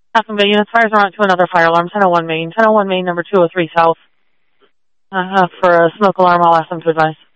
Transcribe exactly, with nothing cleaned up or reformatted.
Half Bay units, fires are on to another fire alarm, ten oh one Main, ten oh one Main, number two oh three South. Uh, for a smoke alarm, I'll ask them to advise.